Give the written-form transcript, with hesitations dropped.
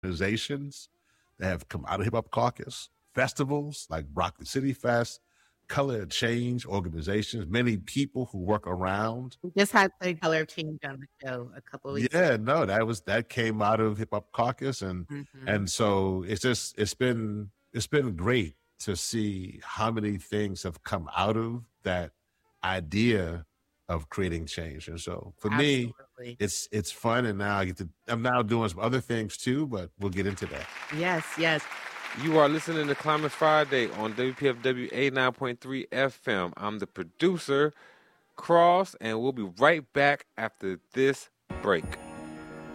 organizations that have come out of Hip Hop Caucus, festivals like Broccoli City Fest, Color of Change organizations, many people who work around. We just had the Color of Change on the show a couple weeks Yeah, ago. no, that came out of Hip Hop Caucus, and so it's been great to see how many things have come out of that idea of creating change. And so for me, it's fun, and now I'm now doing some other things too, but we'll get into that. Yes, yes. You are listening to Climate Friday on WPFW 89.3 FM. I'm the producer, Cross, and we'll be right back after this break.